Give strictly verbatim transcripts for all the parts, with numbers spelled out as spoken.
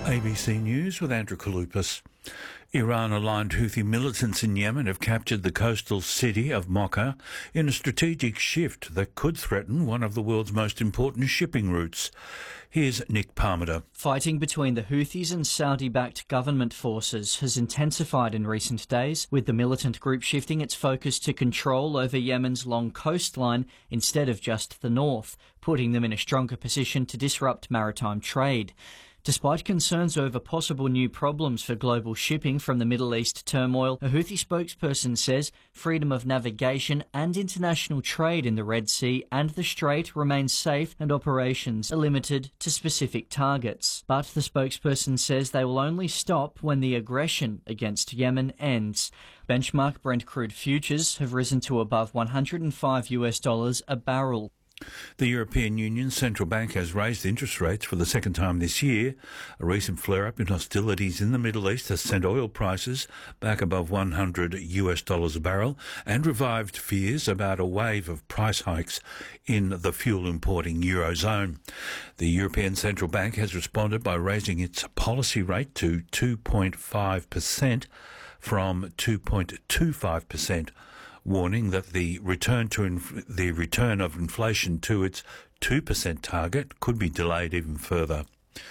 A B C News with Andrew Kaloupas. Iran-aligned Houthi militants in Yemen have captured the coastal city of Mocha in a strategic shift that could threaten one of the world's most important shipping routes. Here's Nick Parmiter. Fighting between the Houthis and Saudi-backed government forces has intensified in recent days, with the militant group shifting its focus to control over Yemen's long coastline instead of just the north, putting them in a stronger position to disrupt maritime trade. Despite concerns over possible new problems for global shipping from the Middle East turmoil, a Houthi spokesperson says freedom of navigation and international trade in the Red Sea and the Strait remain safe and operations are limited to specific targets. But the spokesperson says they will only stop when the aggression against Yemen ends. Benchmark Brent crude futures have risen to above one hundred five US dollars a barrel. The European Union's central bank has raised interest rates for the second time this year. A recent flare-up in hostilities in the Middle East has sent oil prices back above one hundred US dollars a barrel and revived fears about a wave of price hikes in the fuel-importing Eurozone. The European Central Bank has responded by raising its policy rate to two point five percent from two point two five percent. Warning that the return to inf- the return of inflation to its two percent target could be delayed even further.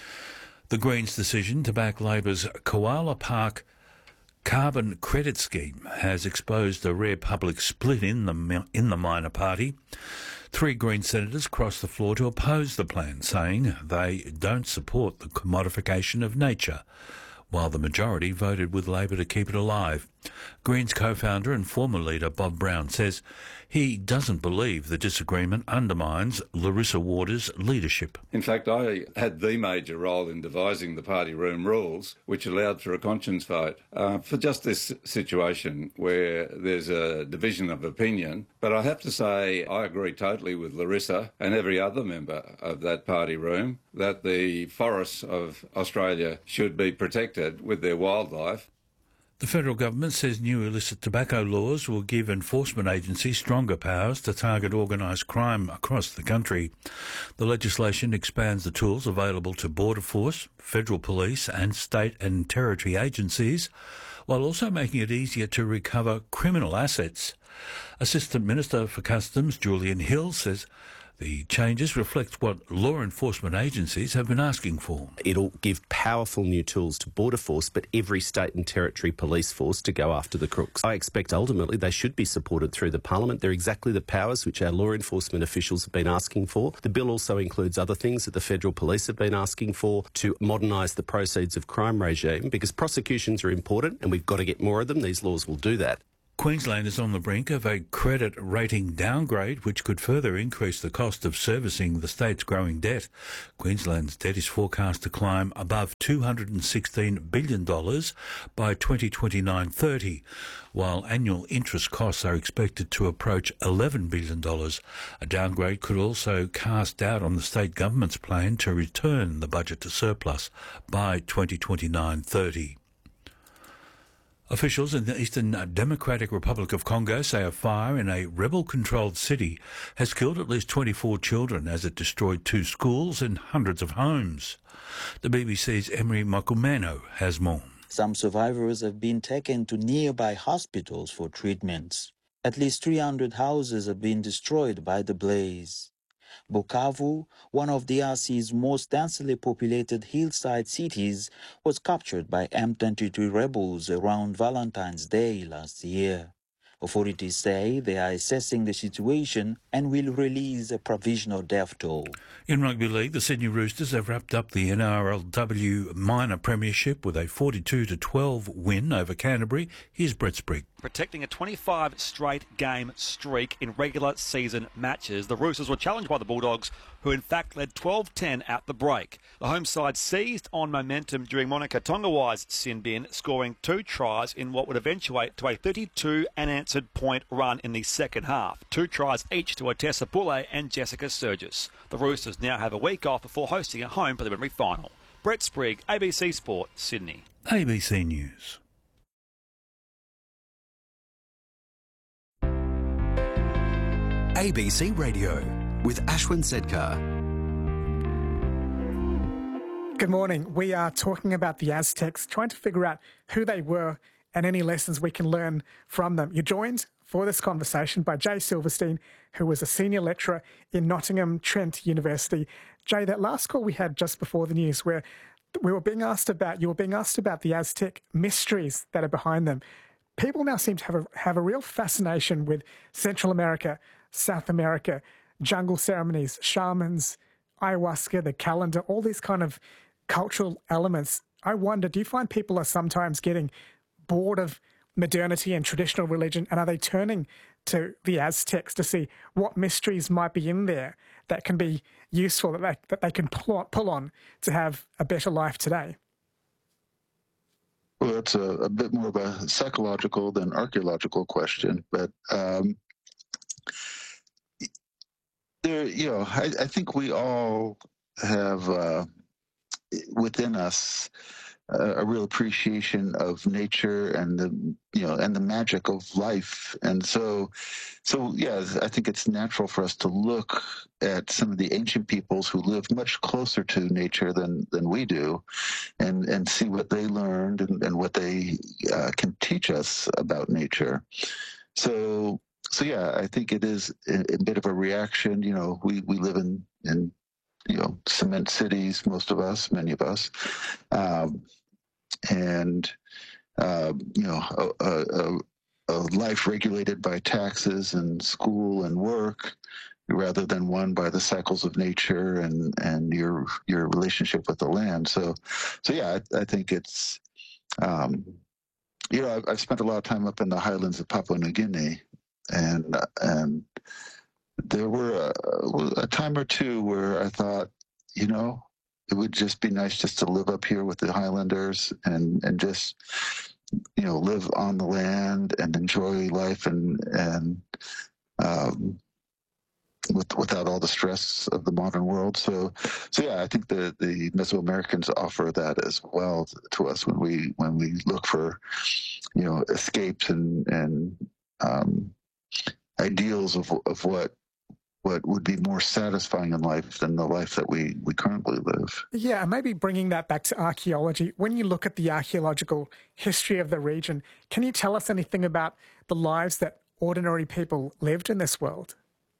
The Greens' decision to back Labor's Koala Park carbon credit scheme has exposed a rare public split in the in the minor party. Three Green senators crossed the floor to oppose the plan, saying they don't support the commodification of nature, while the majority voted with Labor to keep it alive. Greens co-founder and former leader Bob Brown says he doesn't believe the disagreement undermines Larissa Waters' leadership. In fact, I had the major role in devising the party room rules, which allowed for a conscience vote uh, for just this situation where there's a division of opinion. But I have to say I agree totally with Larissa and every other member of that party room that the forests of Australia should be protected with their wildlife. The federal government says new illicit tobacco laws will give enforcement agencies stronger powers to target organised crime across the country. The legislation expands the tools available to Border Force, federal police and state and territory agencies, while also making it easier to recover criminal assets. Assistant Minister for Customs Julian Hill says the changes reflect what law enforcement agencies have been asking for. It'll give powerful new tools to Border Force, but every state and territory police force to go after the crooks. I expect ultimately they should be supported through the Parliament. They're exactly the powers which our law enforcement officials have been asking for. The bill also includes other things that the federal police have been asking for to modernise the proceeds of crime regime, because prosecutions are important and we've got to get more of them. These laws will do that. Queensland is on the brink of a credit rating downgrade, which could further increase the cost of servicing the state's growing debt. Queensland's debt is forecast to climb above two hundred sixteen billion dollars by twenty twenty-nine thirty, while annual interest costs are expected to approach eleven billion dollars. A downgrade could also cast doubt on the state government's plan to return the budget to surplus by twenty twenty-nine thirty. Officials in the Eastern Democratic Republic of Congo say a fire in a rebel-controlled city has killed at least twenty-four children as it destroyed two schools and hundreds of homes. The B B C's Emery Makumeno has more. Some survivors have been taken to nearby hospitals for treatments. At least three hundred houses have been destroyed by the blaze. Bukavu, one of D R C's most densely populated hillside cities, was captured by M twenty-three rebels around Valentine's Day last year. Authorities say they are assessing the situation and will release a provisional death toll. In rugby league, the Sydney Roosters have wrapped up the N R L W minor premiership with a forty-two to twelve win over Canterbury. Here's Brett Sprigg. Protecting a twenty-five straight game streak in regular season matches, the Roosters were challenged by the Bulldogs, who in fact led twelve ten at the break. The home side seized on momentum during Monica Tongawai's sin bin, scoring two tries in what would eventuate to a thirty-two unanswered point run in the second half. Two tries each to Otessa Poulet and Jessica Sturgis. The Roosters now have a week off before hosting a home preliminary final. Brett Sprigg, A B C Sport, Sydney. A B C News. A B C Radio with Ashwin Sedkar. Good morning. We are talking about the Aztecs, trying to figure out who they were and any lessons we can learn from them. You're joined for this conversation by Jay Silverstein, who was a senior lecturer in Nottingham Trent University. Jay, that last call we had just before the news where we were being asked about, you were being asked about the Aztec mysteries that are behind them. People now seem to have a, have a real fascination with Central America, South America, jungle ceremonies, shamans, ayahuasca, the calendar, all these kind of cultural elements. I wonder, do you find people are sometimes getting bored of modernity and traditional religion, and are they turning to the Aztecs to see what mysteries might be in there that can be useful, that they, that they can pull, pull on to have a better life today? Well, it's a, a bit more of a psychological than archaeological question, but um, there, you know, I, I think we all have uh, within us uh, a real appreciation of nature and the, you know, and the magic of life, and so, so yeah, I think it's natural for us to look at some of the ancient peoples who lived much closer to nature than than we do, and and see what they learned and, and what they uh, can teach us about nature. So. So yeah, I think it is a, a bit of a reaction. You know, we, we live in, in, you know, cement cities, most of us, many of us. Um, and, uh, you know, a, a, a life regulated by taxes and school and work rather than one by the cycles of nature and, and your, your relationship with the land. So, so yeah, I, I think it's, um, you know, I've, I've spent a lot of time up in the highlands of Papua New Guinea. And and there were a, a time or two where I thought, you know, it would just be nice just to live up here with the Highlanders and, and just, you know, live on the land and enjoy life and and um, with, without all the stress of the modern world. So, so yeah, I think the the Mesoamericans offer that as well to us when we when we look for, you know, escapes and and um, ideals of of what what would be more satisfying in life than the life that we, we currently live. Yeah, maybe bringing that back to archaeology. When you look at the archaeological history of the region, can you tell us anything about the lives that ordinary people lived in this world?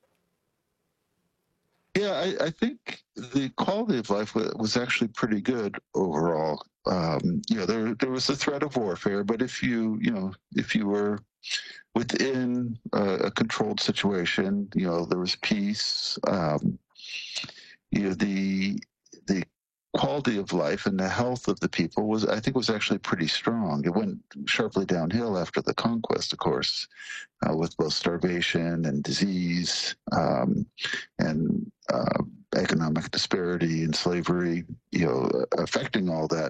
Yeah, I, I think the quality of life was actually pretty good overall. Um, you know, there there was a threat of warfare, but if you you know if you were within a, a controlled situation, you know, there was peace. Um, you know, the the quality of life and the health of the people was, I think, was actually pretty strong. It went sharply downhill after the conquest, of course, uh, with both starvation and disease um, and uh, economic disparity and slavery, you know, affecting all that